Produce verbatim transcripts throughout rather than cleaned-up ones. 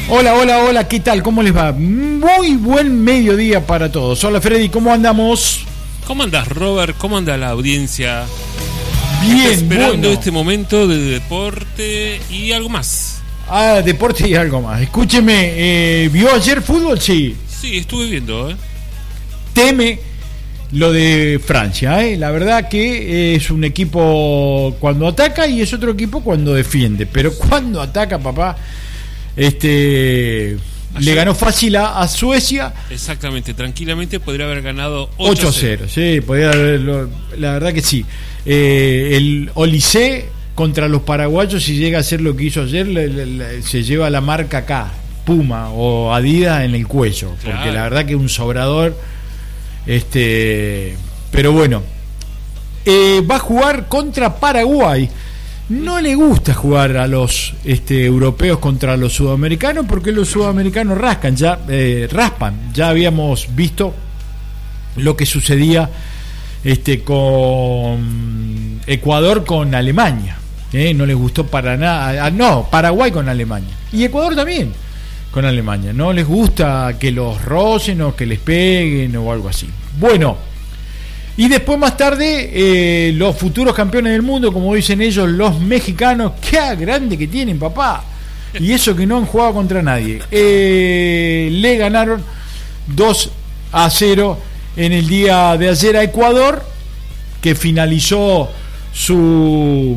Hola, hola, hola, ¿qué tal? ¿Cómo les va? Muy buen mediodía para todos. Hola Freddy, ¿cómo andamos? ¿Cómo andas, Robert? ¿Cómo anda la audiencia? Bien, esperando bueno. este momento de deporte y algo más. Ah, deporte y algo más. Escúcheme, eh, ¿vio ayer fútbol? Sí. Sí, estuve viendo, ¿eh? Teme lo de Francia, ¿eh? La verdad que es un equipo cuando ataca y es otro equipo cuando defiende. Pero cuando ataca, papá, este... Ayer le ganó fácil a, a Suecia. Exactamente, tranquilamente podría haber ganado ocho a cero. Sí, podría haberlo, la verdad que sí. Eh, el Olysée contra los paraguayos, si llega a hacer lo que hizo ayer, le, le, le, se lleva la marca acá, Puma o Adidas en el cuello. Porque claro, la verdad que es un sobrador. Este, pero bueno, eh, va a jugar contra Paraguay. No le gusta jugar a los este, europeos contra los sudamericanos porque los sudamericanos rascan, ya eh, raspan. Ya habíamos visto lo que sucedía este, con Ecuador con Alemania. ¿eh? No les gustó para nada. No, Paraguay con Alemania. Y Ecuador también con Alemania. No les gusta que los rocen o que les peguen o algo así. Bueno. Y después más tarde eh, los futuros campeones del mundo, como dicen ellos, los mexicanos, qué grande que tienen, papá. Y eso que no han jugado contra nadie. Eh, le ganaron dos a cero en el día de ayer a Ecuador, que finalizó su,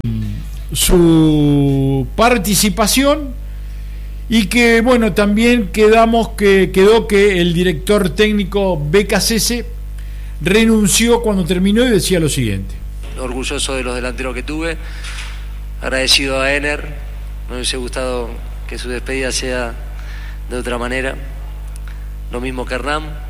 su participación. Y que bueno, también quedamos que quedó que el director técnico Becasese renunció cuando terminó y decía lo siguiente: orgulloso de los delanteros que tuve, agradecido a Ener, me hubiese gustado que su despedida sea de otra manera, lo mismo que Hernán.